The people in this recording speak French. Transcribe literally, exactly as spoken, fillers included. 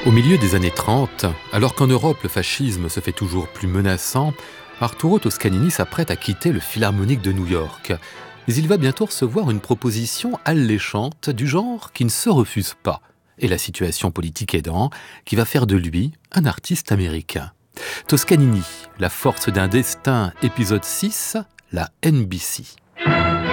Au milieu des années trente, alors qu'en Europe le fascisme se fait toujours plus menaçant, Arturo Toscanini s'apprête à quitter le Philharmonique de New York. Mais il va bientôt recevoir une proposition alléchante du genre qui ne se refuse pas. Et la situation politique aidant, qui va faire de lui un artiste américain. Toscanini, la force d'un destin, épisode six, la N B C.